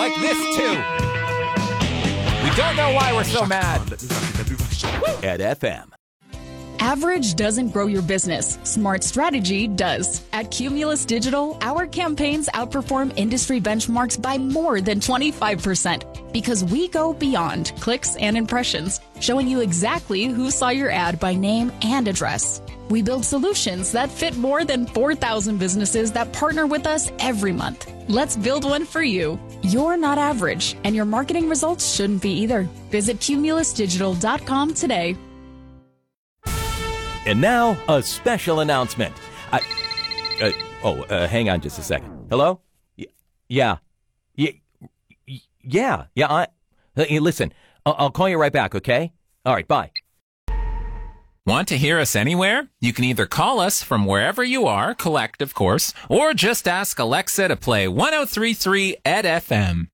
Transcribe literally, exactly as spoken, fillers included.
like this too. We don't know why we're so mad. At F M. Average doesn't grow your business. Smart strategy does. At Cumulus Digital, our campaigns outperform industry benchmarks by more than twenty-five percent because we go beyond clicks and impressions, showing you exactly who saw your ad by name and address. We build solutions that fit more than four thousand businesses that partner with us every month. Let's build one for you. You're not average, and your marketing results shouldn't be either. Visit cumulus digital dot com today. And now, a special announcement. I, uh, oh, uh, hang on just a second. Hello? Y- yeah. Y- y- yeah. Yeah. I, uh, listen, I'll-, I'll call you right back, okay? All right, bye. Want to hear us anywhere? You can either call us from wherever you are, collect, of course, or just ask Alexa to play one oh three point three at F M.